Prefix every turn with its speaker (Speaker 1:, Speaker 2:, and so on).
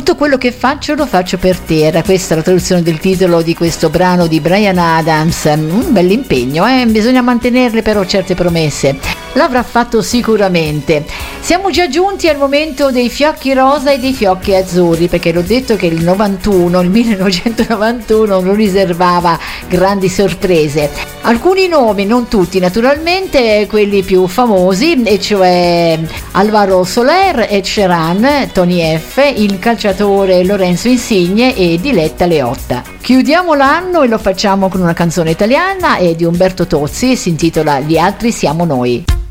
Speaker 1: Tutto quello che faccio lo faccio per te. Era questa la traduzione del titolo di questo brano di Bryan Adams. Un bell'impegno, bisogna mantenerle però certe promesse. L'avrà fatto sicuramente. Siamo già giunti al momento dei fiocchi rosa e dei fiocchi azzurri, perché l'ho detto che il 1991 non riservava grandi sorprese. Alcuni nomi, non tutti naturalmente, quelli più famosi, e cioè Alvaro Soler, Ed Sheeran, Tony F, il calciatore Lorenzo Insigne e Diletta Leotta. Chiudiamo l'anno e lo facciamo con una canzone italiana e di Umberto Tozzi, si intitola Gli altri siamo noi.